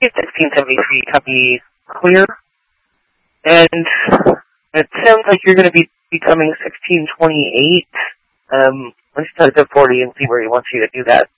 see 1673 copy clear. And it sounds like you're going to be becoming 1628. Let's start at 40 and see where he wants you to do that.